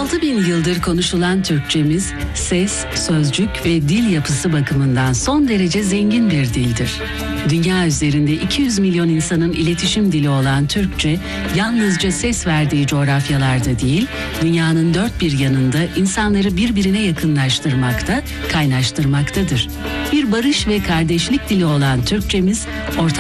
6000 yıldır konuşulan Türkçemiz ses, sözcük ve dil yapısı bakımından son derece zengin bir dildir. Dünya üzerinde 200 milyon insanın iletişim dili olan Türkçe, yalnızca ses verdiği coğrafyalarda değil, dünyanın dört bir yanında insanları birbirine yakınlaştırmakta, kaynaştırmaktadır. Bir barış ve kardeşlik dili olan Türkçemiz, ortak